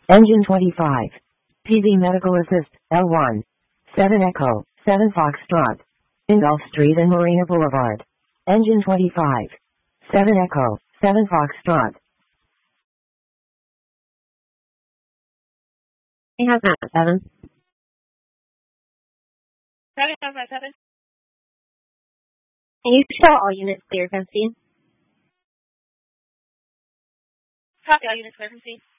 Engine 25. PV Medical Assist, L1. 7 Echo, 7 Foxtrot. In Gulf Street and Marina Boulevard. Engine 25. 7 Echo, 7 Foxtrot. Hey, how's that, 7? 7, how's that, 7? Can you show all units clear from scene? Copy, all units clear from scene.